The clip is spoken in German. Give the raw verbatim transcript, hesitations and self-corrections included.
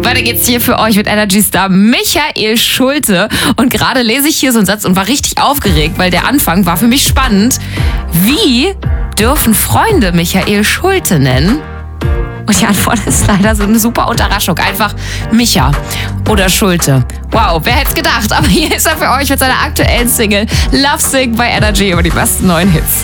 Weiter geht's hier für euch mit Energy Star Michael Schulte. Und gerade lese ich hier so einen Satz und war richtig aufgeregt, weil der Anfang war für mich spannend. Wie dürfen Freunde Michael Schulte nennen? Und die Antwort ist leider so eine super Unterraschung. Einfach Micha oder Schulte. Wow, wer hätte es gedacht? Aber hier ist er für euch mit seiner aktuellen Single Love Sick bei Energy über die besten neuen Hits.